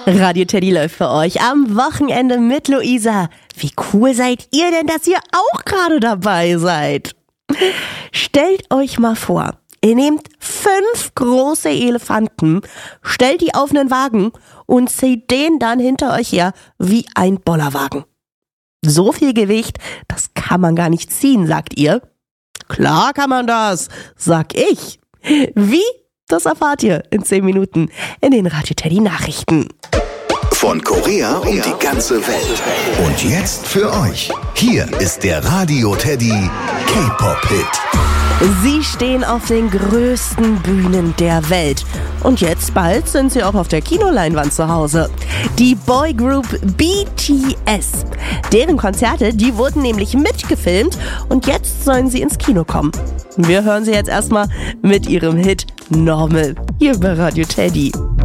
Radio Teddy läuft für euch am Wochenende mit Luisa. Wie cool seid ihr denn, dass ihr auch gerade dabei seid? Stellt euch mal vor, ihr nehmt 5 große Elefanten, stellt die auf einen Wagen und zieht den dann hinter euch her wie ein Bollerwagen. So viel Gewicht, das kann man gar nicht ziehen, sagt ihr. Klar kann man das, sag ich. Wie? Das erfahrt ihr in 10 Minuten in den Radio Teddy Nachrichten. Von Korea um die ganze Welt. Und jetzt für euch. Hier ist der Radio Teddy K-Pop-Hit. Sie stehen auf den größten Bühnen der Welt. Und jetzt bald sind sie auch auf der Kinoleinwand zu Hause. Die Boygroup BTS. Deren Konzerte, die wurden nämlich mitgefilmt und jetzt sollen sie ins Kino kommen. Wir hören sie jetzt erstmal mit ihrem Hit Normal hier bei Radio Teddy.